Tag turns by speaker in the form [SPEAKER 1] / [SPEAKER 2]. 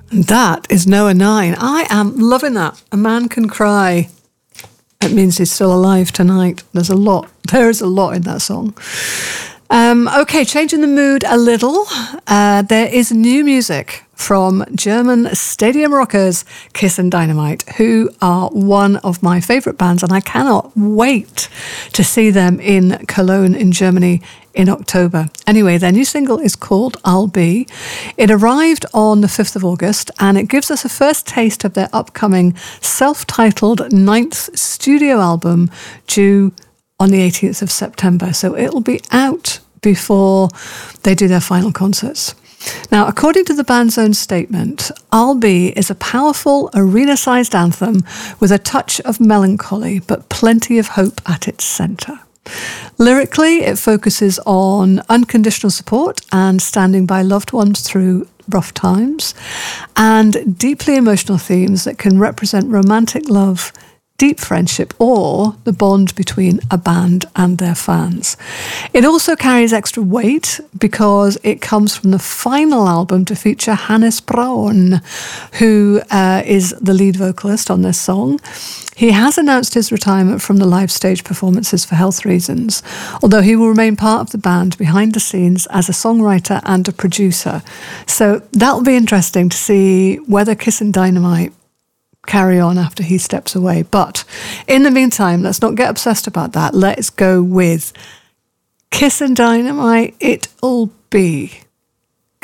[SPEAKER 1] That is Noah 9. I am loving that. A Man Can Cry. It means he's still alive tonight. There is a lot in that song. Okay, changing the mood a little. There is new music from German stadium rockers Kiss and Dynamite, who are one of my favourite bands, and I cannot wait to see them in Cologne in Germany in October. Anyway, their new single is called I'll Be. It arrived on the 5th of August, and it gives us a first taste of their upcoming self-titled 9th studio album due on the 18th of September. So it'll be out before they do their final concerts. Now, according to the band's own statement, I'll Be is a powerful, arena-sized anthem with a touch of melancholy, but plenty of hope at its centre. Lyrically, it focuses on unconditional support and standing by loved ones through rough times, and deeply emotional themes that can represent romantic love, deep friendship, or the bond between a band and their fans. It also carries extra weight because it comes from the final album to feature Hannes Braun, who is the lead vocalist on this song. He has announced his retirement from the live stage performances for health reasons, although he will remain part of the band behind the scenes as a songwriter and a producer. So that'll be interesting to see whether Kiss and Dynamite carry on after he steps away. But in the meantime, let's not get obsessed about that. Let's go with Kiss and Dynamite, It'll Be.